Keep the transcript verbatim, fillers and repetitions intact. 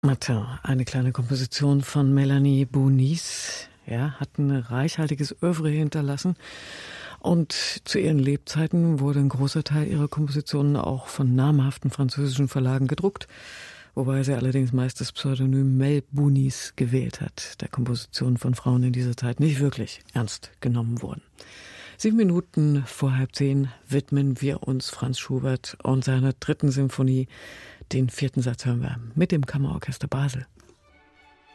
Matin, eine kleine Komposition von Melanie Bonis, ja, hat ein reichhaltiges Œuvre hinterlassen. Und zu ihren Lebzeiten wurde ein großer Teil ihrer Kompositionen auch von namhaften französischen Verlagen gedruckt, wobei sie allerdings meist das Pseudonym Mel Bonis gewählt hat, da Kompositionen von Frauen in dieser Zeit nicht wirklich ernst genommen wurden. Sieben Minuten vor halb zehn widmen wir uns Franz Schubert und seiner dritten Symphonie. Den vierten Satz hören wir mit dem Kammerorchester Basel.